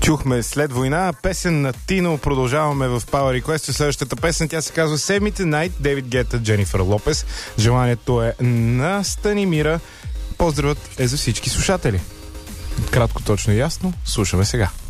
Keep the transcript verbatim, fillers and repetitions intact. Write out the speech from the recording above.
Чухме След война песен на Тино. Продължаваме в Power Request. Следващата песен, тя се казва Седмите Найт, Дейвид Гета, Дженифър Лопес. Желанието е на Станимира. Поздравът е за всички слушатели. Кратко, точно и ясно. Слушаме сега.